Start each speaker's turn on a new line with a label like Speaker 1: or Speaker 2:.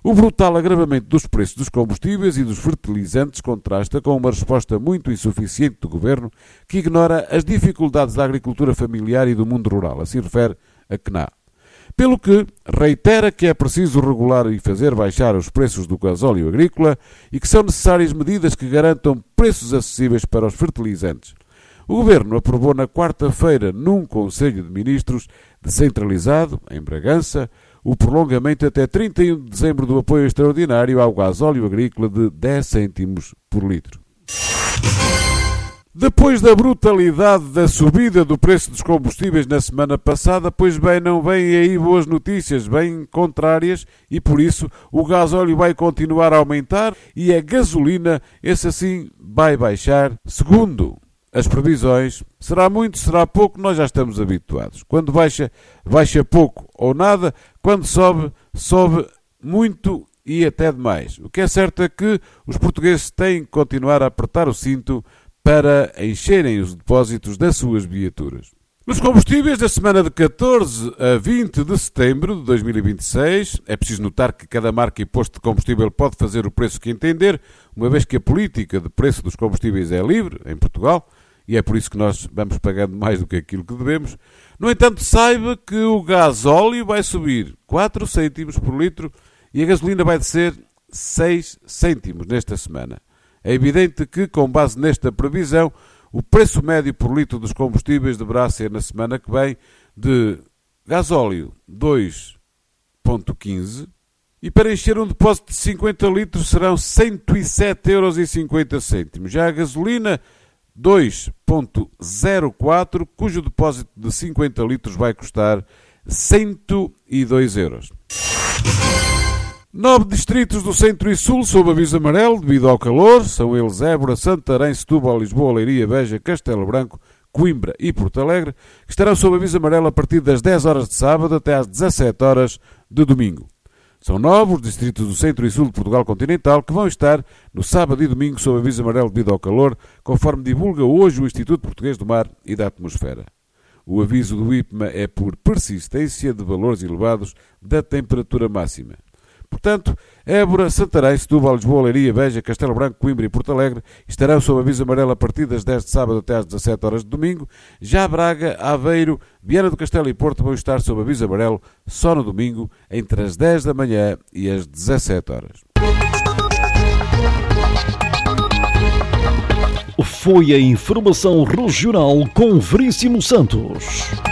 Speaker 1: O brutal agravamento dos preços dos combustíveis e dos fertilizantes contrasta com uma resposta muito insuficiente do Governo que ignora as dificuldades da agricultura familiar e do mundo rural, assim refere a CNA. Pelo que reitera que é preciso regular e fazer baixar os preços do gasóleo agrícola e que são necessárias medidas que garantam preços acessíveis para os fertilizantes. O Governo aprovou na quarta-feira, num Conselho de Ministros descentralizado, em Bragança, o prolongamento até 31 de dezembro do apoio extraordinário ao gasóleo agrícola de 10 cêntimos por litro. Depois da brutalidade da subida do preço dos combustíveis na semana passada, pois bem, não vêm aí boas notícias, bem contrárias, e por isso o gasóleo vai continuar a aumentar e a gasolina, esse assim, vai baixar. Segundo as previsões, será muito, será pouco, nós já estamos habituados. Quando baixa, baixa pouco ou nada. Quando sobe, sobe muito e até demais. O que é certo é que os portugueses têm que continuar a apertar o cinto para encherem os depósitos das suas viaturas. Nos combustíveis, da semana de 14 a 20 de setembro de 2026, é preciso notar que cada marca e posto de combustível pode fazer o preço que entender, uma vez que a política de preço dos combustíveis é livre em Portugal, e é por isso que nós vamos pagando mais do que aquilo que devemos. No entanto, saiba que o gasóleo vai subir 4 cêntimos por litro e a gasolina vai descer 6 cêntimos nesta semana. É evidente que, com base nesta previsão, o preço médio por litro dos combustíveis deverá ser, na semana que vem, de gasóleo 2,15 e para encher um depósito de 50 litros serão 107,50 €. Já a gasolina 2,04, cujo depósito de 50 litros vai custar 102 €. 9 distritos do Centro e Sul sob aviso amarelo devido ao calor, são eles Évora, Santarém, Setúbal, Lisboa, Leiria, Beja, Castelo Branco, Coimbra e Porto Alegre, que estarão sob aviso amarelo a partir das 10 horas de sábado até às 17 horas de domingo. São 9 os distritos do Centro e Sul de Portugal continental que vão estar no sábado e domingo sob aviso amarelo devido ao calor, conforme divulga hoje o Instituto Português do Mar e da Atmosfera. O aviso do IPMA é por persistência de valores elevados da temperatura máxima. Portanto, Évora, Santarém, Setúbal, Lisboa, Leiria, Beja, Castelo Branco, Coimbra e Porto Alegre estarão sob aviso amarelo a partir das 10 de sábado até às 17 horas de domingo. Já Braga, Aveiro, Viana do Castelo e Porto vão estar sob aviso amarelo só no domingo, entre as 10 da manhã e as 17 horas.
Speaker 2: Foi a informação regional com Veríssimo Santos.